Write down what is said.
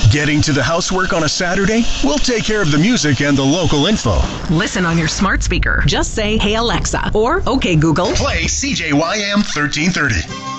Getting to the housework on a Saturday? We'll take care of the music and the local info. Listen on your smart speaker. Just say, "Hey Alexa," or "Okay Google." Play CJYM 1330.